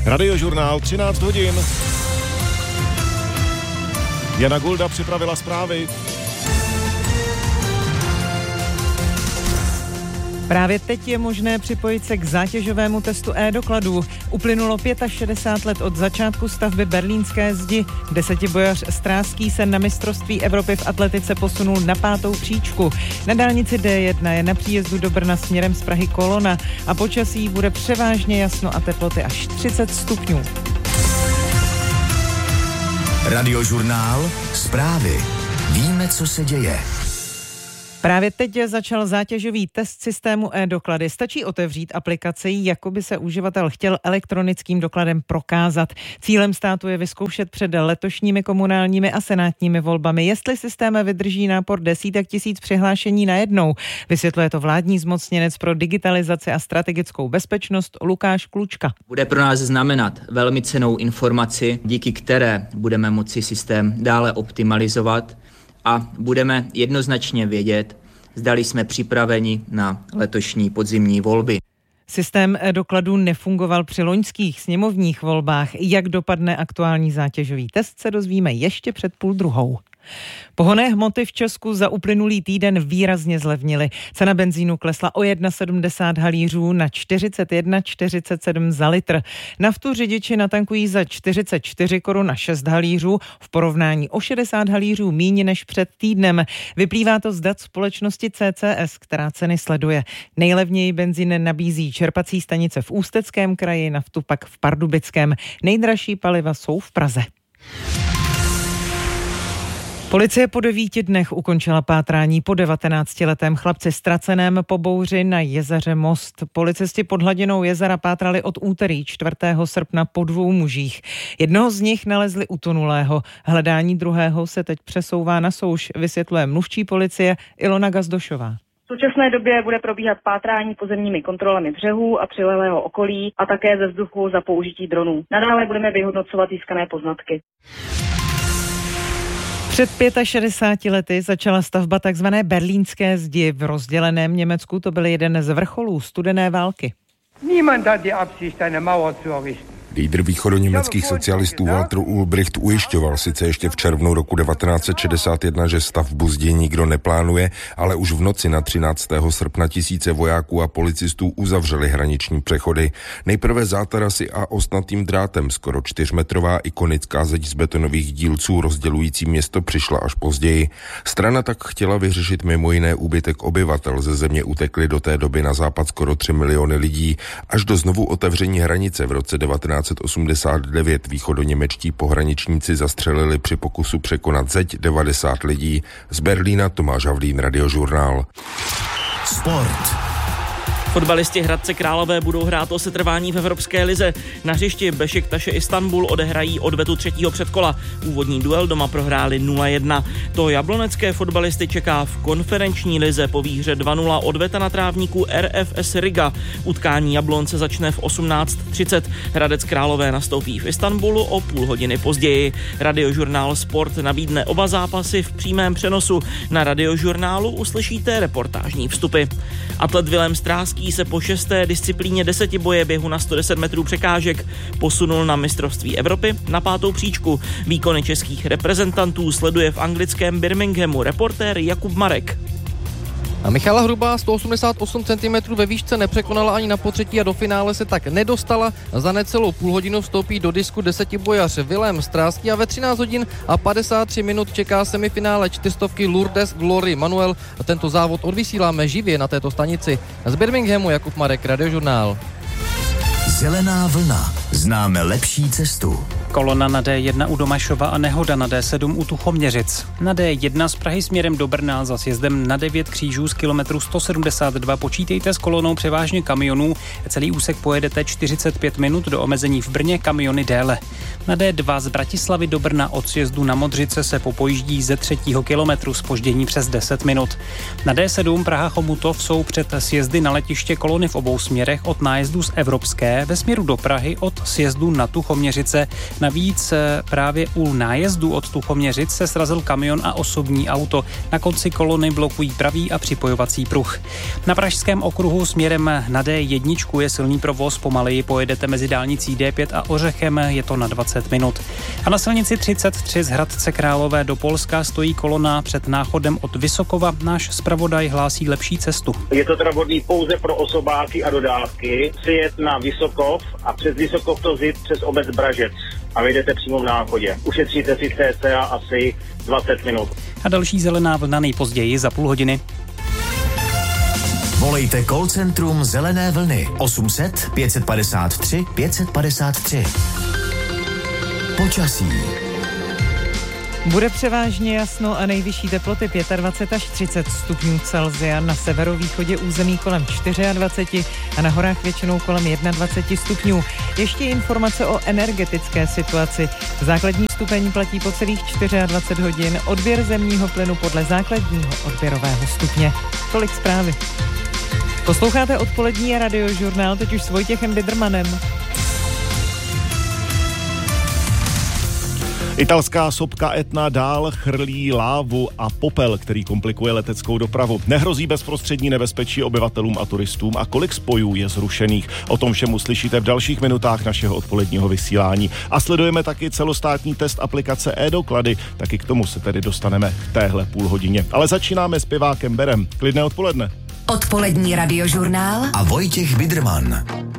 Radiožurnál 13 hodin. Jana Gulda připravila zprávy. Právě teď je možné připojit se k zátěžovému testu e-dokladů. Uplynulo 65 let od začátku stavby berlínské zdi. Desetibojař Stráský se na mistrovství Evropy v atletice posunul na 5. příčku. Na dálnici D1 je na příjezdu do Brna směrem z Prahy kolona a počasí bude převážně jasno a teploty až 30 stupňů. Radiožurnál, zprávy. Víme, co se děje. Právě teď začal zátěžový test systému e-doklady. Stačí otevřít aplikaci, jako by se uživatel chtěl elektronickým dokladem prokázat. Cílem státu je vyzkoušet před letošními komunálními a senátními volbami, jestli systém vydrží nápor desítek tisíc přihlášení najednou. Vysvětluje to vládní zmocněnec pro digitalizaci a strategickou bezpečnost Lukáš Klučka. Bude pro nás znamenat velmi cennou informaci, díky které budeme moci systém dále optimalizovat a budeme jednoznačně vědět, zdali jsme připraveni na letošní podzimní volby. Systém dokladů nefungoval při loňských sněmovních volbách. Jak dopadne aktuální zátěžový test, se dozvíme ještě před 12:30. Pohonné hmoty v Česku za uplynulý týden výrazně zlevnily. Cena benzínu klesla o 1,70 halířů na 41,47 za litr. Naftu řidiči natankují za 44 korun na 6 halířů, v porovnání o 60 halířů míň než před týdnem. Vyplývá to z dat společnosti CCS, která ceny sleduje. Nejlevněji benzín nabízí čerpací stanice v Ústeckém kraji, naftu pak v Pardubickém. Nejdražší paliva jsou v Praze. Policie po 9 dnech ukončila pátrání po 19letém chlapci ztraceném po bouři na jezeře Most. Policisti pod hladinou jezera pátrali od úterý 4. srpna po 2 mužích. Jednoho z nich nalezli utonulého. Hledání druhého se teď přesouvá na souš, vysvětluje mluvčí policie Ilona Gazdošová. V současné době bude probíhat pátrání pozemními kontrolami břehů a přilehlého okolí a také ze vzduchu za použití dronů. Nadále budeme vyhodnocovat získané poznatky. Před 65 lety začala stavba tzv. Berlínské zdi. V rozděleném Německu to byl jeden z vrcholů studené války. Niemand hat die Absicht, eine Mauer zu errichten. Lídr východoněmeckých socialistů Walter Ulbricht ujišťoval sice ještě v červnu roku 1961, že stavbu zdi nikdo neplánuje, ale už v noci na 13. srpna tisíce vojáků a policistů uzavřeli hraniční přechody. Nejprve zátarasy a ostnatým drátem, skoro 4metrová ikonická zeď z betonových dílců rozdělující město přišla až později. Strana tak chtěla vyřešit mimo jiné úbytek obyvatel. Ze země utekli do té doby na západ skoro 3 miliony lidí. Až do znovu otevření hranice v roce 1989 východoněmečtí pohraničníci zastřelili při pokusu překonat zeď 90 lidí. Z Berlína Tomáš Havlín, Radiožurnál. Sport. Fotbalisti Hradce Králové budou hrát o setrvání v Evropské lize. Na hřišti Bešiktaše Istanbul odehrají odvetu 3. předkola. Úvodní duel doma prohráli 0-1. To jablonecké fotbalisty čeká v konferenční lize po výhře 2-0 odveta na trávníku RFS Riga. Utkání Jablonce začne v 18:30. Hradec Králové nastoupí v Istanbulu o půl hodiny později. Radiožurnál Sport nabídne oba zápasy v přímém přenosu. Na Radiožurnálu uslyšíte reportážní vstupy. Atlet Vilém Stráský se po 6. disciplíně desetiboje běhu na 110 metrů překážek posunul na mistrovství Evropy na 5. příčku. Výkony českých reprezentantů sleduje v anglickém Birminghamu reportér Jakub Marek. A Michala Hrubá 188 cm ve výšce nepřekonala ani na potřetí a do finále se tak nedostala. Za necelou půl hodinu vstoupí do disku desetibojař Vilém Stráský a ve 13 hodin a 53 minut čeká semifinále 400 Lourdes Glory Manuel. Tento závod odvysíláme živě na této stanici. Z Birminghamu Jakub Marek, Radiožurnál. Zelená vlna. Známe lepší cestu. Kolona na D1 u Domašova a nehoda na D7 u Tuchoměřic. Na D1 z Prahy směrem do Brna za sjezdem na 9 křížů z kilometru 172 počítejte s kolonou převážně kamionů. Celý úsek pojedete 45 minut, do omezení v Brně kamiony déle. Na D2 z Bratislavy do Brna od sjezdu na Modřice se popojíždí ze 3. kilometru zpoždění přes 10 minut. Na D7 Praha Chomutov jsou před sjezdy na letiště kolony v obou směrech od nájezdu z Evropské ve směru do Prahy od sjezdu na Tuchoměřice. Navíc právě u nájezdu od Tuchoměřic se srazil kamion a osobní auto. Na konci kolony blokují pravý a připojovací pruh. Na Pražském okruhu směrem na D1 je silný provoz, pomaleji pojedete mezi dálnicí D5 a Ořechem, je to na 20 minut. A na silnici 33 z Hradce Králové do Polska stojí kolona před náchodem od Vysokova. Náš zpravodaj hlásí lepší cestu. Je to teda vhodný pouze pro osobáky a dodávky. Přijet na Vysokov a přes Vysokov to vzít přes obec Bražec a vyjdete přímo v náchodě. Ušetříte si cca asi 20 minut. A další zelená vlna nejpozději za půl hodiny. Volejte call centrum Zelené vlny 800 553 553. Počasí. Bude převážně jasno a nejvyšší teploty 25 až 30 stupňů Celsia, na severovýchodě území kolem 24 a na horách většinou kolem 21 stupňů. Ještě informace o energetické situaci. Základní stupeň platí po celých 24 hodin, odběr zemního plynu podle základního odběrového stupně. Tolik zprávy. Posloucháte odpolední radiožurnál, teď už s Vojtěchem Bidermanem. Italská sopka Etna dál chrlí lávu a popel, který komplikuje leteckou dopravu. Nehrozí bezprostřední nebezpečí obyvatelům a turistům a kolik spojů je zrušených. O tom všem uslyšíte v dalších minutách našeho odpoledního vysílání. A sledujeme taky celostátní test aplikace e-doklady, taky k tomu se tedy dostaneme v téhle půlhodině. Ale začínáme s zpěvákem Berem. Klidné odpoledne. Odpolední radiožurnál a Vojtěch Biderman.